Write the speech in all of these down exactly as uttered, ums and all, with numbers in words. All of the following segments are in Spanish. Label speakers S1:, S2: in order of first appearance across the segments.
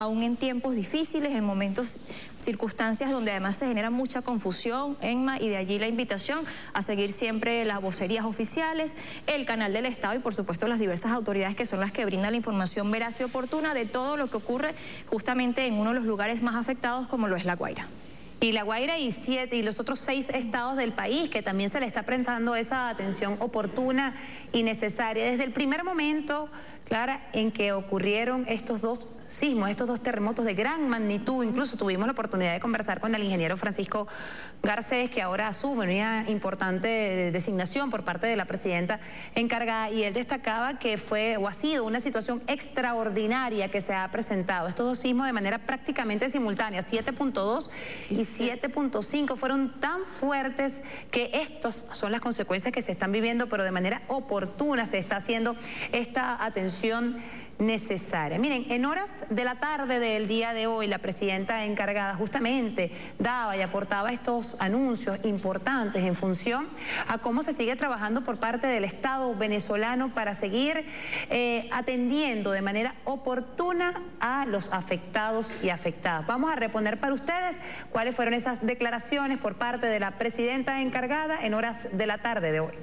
S1: Aún en tiempos difíciles, en momentos, circunstancias donde además se genera mucha confusión, Emma, y de allí la invitación a seguir siempre las vocerías oficiales, el canal del Estado y por supuesto las diversas autoridades que son las que brindan la información veraz y oportuna de todo lo que ocurre justamente en uno de los lugares más afectados como lo es La Guaira.
S2: Y La Guaira y siete y los otros seis estados del país que también se le está prestando esa atención oportuna y necesaria. Desde el primer momento, Clara, en que ocurrieron estos dos sismos, estos dos terremotos de gran magnitud, incluso tuvimos la oportunidad de conversar con el ingeniero Francisco Garcés, que ahora asume una importante designación por parte de la presidenta encargada, y él destacaba que fue o ha sido una situación extraordinaria que se ha presentado. Estos dos sismos de manera prácticamente simultánea, siete punto dos y siete punto cinco, fueron tan fuertes que estas son las consecuencias que se están viviendo, pero de manera oportuna se está haciendo esta atención necesaria. Miren, en horas de la tarde del día de hoy, la presidenta encargada justamente daba y aportaba estos anuncios importantes en función a cómo se sigue trabajando por parte del Estado venezolano para seguir eh, atendiendo de manera oportuna a los afectados y afectadas. Vamos a reponer para ustedes cuáles fueron esas declaraciones por parte de la presidenta encargada en horas de la tarde de hoy.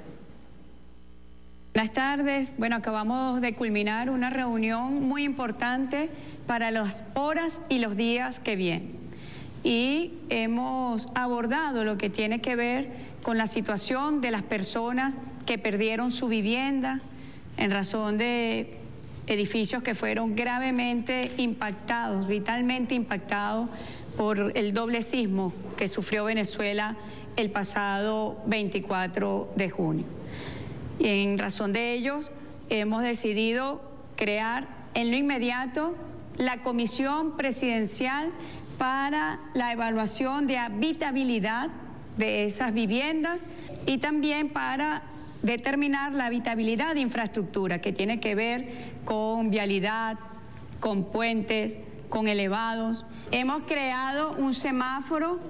S3: Buenas tardes. Bueno, acabamos de culminar una reunión muy importante para las horas y los días que vienen. Y hemos abordado lo que tiene que ver con la situación de las personas que perdieron su vivienda en razón de edificios que fueron gravemente impactados, vitalmente impactados por el doble sismo que sufrió Venezuela el pasado veinticuatro de junio. Y en razón de ellos hemos decidido crear en lo inmediato la Comisión Presidencial para la evaluación de habitabilidad de esas viviendas y también para determinar la habitabilidad de infraestructura que tiene que ver con vialidad, con puentes, con elevados. Hemos creado un semáforo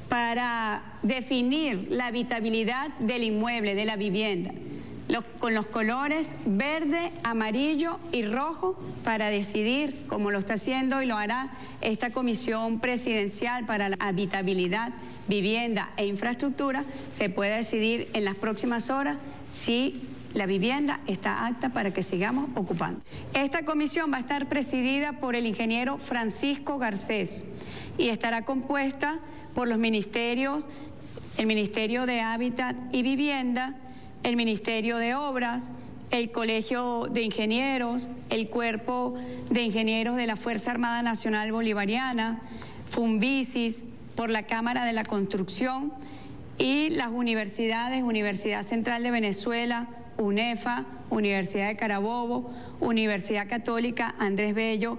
S3: para definir la habitabilidad del inmueble, de la vivienda. Los, con los colores verde, amarillo y rojo para decidir, como lo está haciendo y lo hará esta Comisión Presidencial para la Habitabilidad, Vivienda e Infraestructura, se puede decidir en las próximas horas si la vivienda está apta para que sigamos ocupando. Esta comisión va a estar presidida por el ingeniero Francisco Garcés y estará compuesta por los ministerios, el Ministerio de Hábitat y Vivienda, el Ministerio de Obras, el Colegio de Ingenieros, el Cuerpo de Ingenieros de la Fuerza Armada Nacional Bolivariana, Funvisis, por la Cámara de la Construcción y las universidades, Universidad Central de Venezuela, UNEFA, Universidad de Carabobo, Universidad Católica Andrés Bello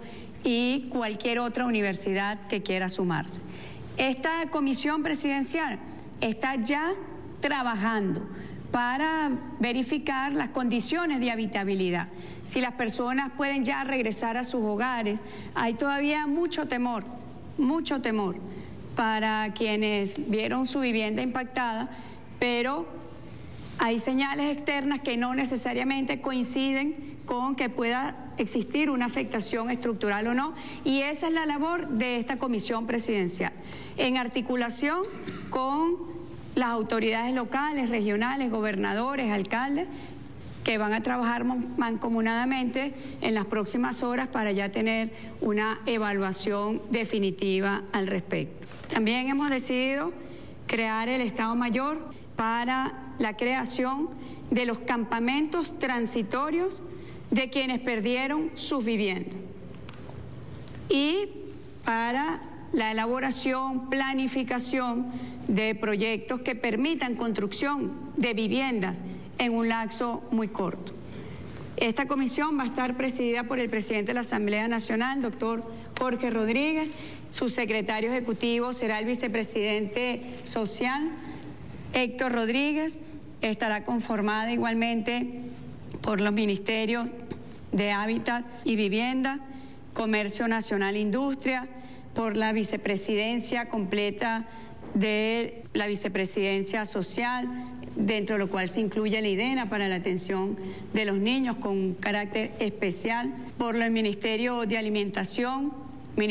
S3: y cualquier otra universidad que quiera sumarse. Esta comisión presidencial está ya trabajando para verificar las condiciones de habitabilidad. Si las personas pueden ya regresar a sus hogares, hay todavía mucho temor, mucho temor para quienes vieron su vivienda impactada, pero hay señales externas que no necesariamente coinciden con que pueda existir una afectación estructural o no, y esa es la labor de esta comisión presidencial, en articulación con las autoridades locales, regionales, gobernadores, alcaldes, que van a trabajar mancomunadamente en las próximas horas para ya tener una evaluación definitiva al respecto. También hemos decidido crear el Estado Mayor para la creación de los campamentos transitorios de quienes perdieron sus viviendas y para la elaboración, planificación de proyectos que permitan construcción de viviendas en un lapso muy corto. Esta comisión va a estar presidida por el presidente de la Asamblea Nacional, doctor Jorge Rodríguez. Su secretario ejecutivo será el vicepresidente social, Héctor Rodríguez. Estará conformada igualmente por los ministerios de Hábitat y Vivienda, Comercio Nacional e Industria, por la vicepresidencia completa de la vicepresidencia social, dentro de lo cual se incluye la IDENA para la atención de los niños con carácter especial, por el Ministerio de Alimentación,